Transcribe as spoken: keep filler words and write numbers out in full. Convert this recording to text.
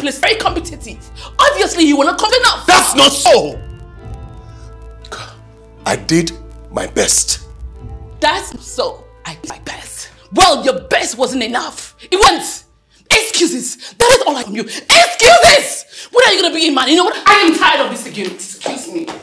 place, very competitive. Obviously, you will not come enough. That's not so! I did my best. That's so. I did my best. Well, your best wasn't enough. It wasn't. Excuses. That is all I from you. Excuses! When are you going to be in, man? You know what? I am tired of this again. Excuse me.